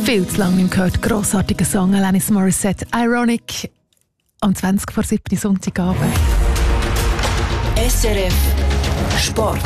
Viel zu lange nicht gehört. Grossartiger Song, Alanis Morissette, Ironic, am 20 vor 7 Sonntagabend. SRF Sport.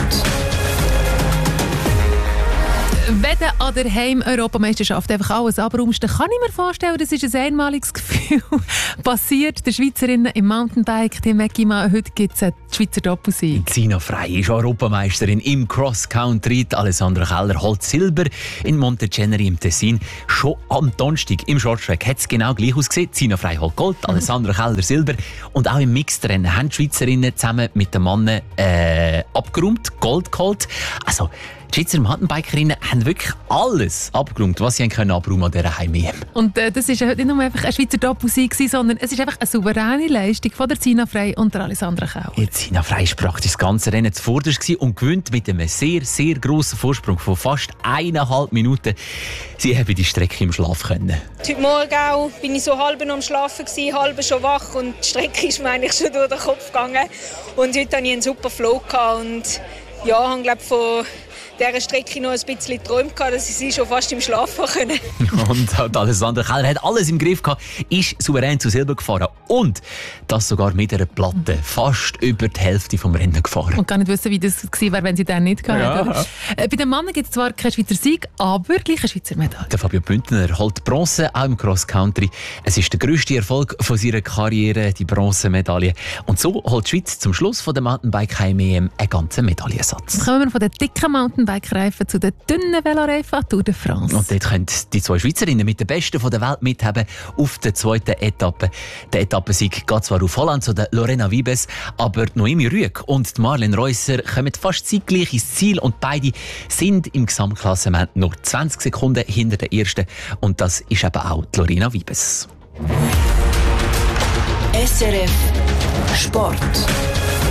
Wenn du an der Heim-Europameisterschaft einfach alles abräumst, dann kann ich mir vorstellen, das ist ein einmaliges Gefühl. Passiert der Schweizerinnen im Mountainbike, die Megima. Heute gibt es die Schweizer Doppelsieg. Zina Frey ist Europameisterin im Cross-Country. Alessandra Keller holt Silber in Monteceneri im Tessin. Schon am Donnerstag im Shorttrack hat es genau gleich ausgesehen. Zina Frey holt Gold, Alessandra Keller Silber. Und auch im Mixed-Rennen haben die Schweizerinnen zusammen mit den Männern abgeräumt, Gold geholt. Also, die Schweizer Mountainbikerinnen haben wirklich alles abgeräumt, was sie abräumen können an dieser Heim-EM. Und das war heute nicht nur einfach ein Schweizer Doppelsieg, sondern es ist einfach eine souveräne Leistung von der Zina Frey und der Alessandra Keller. Ja, Zina Frey war praktisch das ganze Rennen zuvorderst und gewinnt mit einem sehr, sehr grossen Vorsprung von fast 1,5 Minuten. Sie haben die Strecke im Schlaf können. Heute Morgen auch bin ich so halb noch am Schlafen gewesen, halb schon wach und die Strecke ist mir eigentlich schon durch den Kopf gegangen. Und heute hatte ich einen super Flow und ja, habe glaube von dieser Strecke noch ein bisschen geträumt, dass ich sie schon fast im Schlaf können. Und Alessandra Keller hat alles im Griff gehabt, ist souverän zu Silber gefahren und das sogar mit einer Platte fast über die Hälfte vom Rennen gefahren. Und gar nicht wissen, wie das gewesen wäre, wenn sie den nicht gehabt hätten. Bei den Männern gibt es zwar keinen Schweizer Sieg, aber gleich eine Schweizer Medaille. Der Fabio Bündner holt Bronze, auch im Cross-Country. Es ist der grösste Erfolg von seiner Karriere, die Bronzemedaille. Und so holt die Schweiz zum Schluss von der Mountainbike-Heim-EM einen ganzen Medaillensatz. Jetzt kommen wir von den dicken Mountainbike-Reifen zu den dünnen Veloreifen an Tour de France. Und dort können die zwei Schweizerinnen mit den Besten von der Welt mithaben auf der zweiten Etappe. Der Etappensieg geht zwar auf Holland zu der Lorena Wiebes, aber Noemi Rüegg und Marlene Reusser kommen fast zeitgleich ins Ziel und beide sind im Gesamtklassement nur 20 Sekunden hinter der ersten. Und das ist eben auch die Lorena Wiebes. SRF Sport.